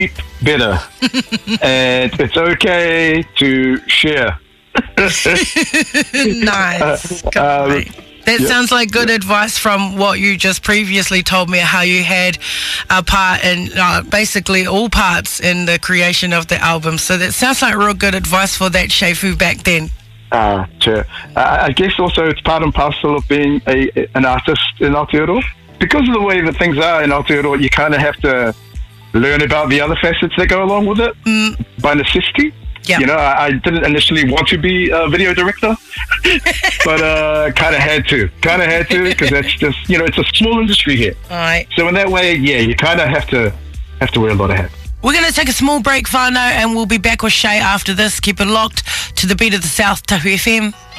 better. And it's okay to share. Nice. That sounds like good advice from what you just previously told me, how you had a part in basically all parts in the creation of the album. So that sounds like real good advice for that Shefu back then. Sure. I guess also it's part and parcel of being an artist in Aotearoa. Because of the way that things are in Aotearoa, you kind of have to learn about the other facets that go along with it by necessity. Yep. You know, I didn't initially want to be a video director, but kind of had to because that's just, you know, it's a small industry here. All right. So in that way, yeah, you kind of have to wear a lot of hats. We're going to take a small break, whānau, and we'll be back with Shay after this. Keep it locked to the beat of the South, Tahu FM.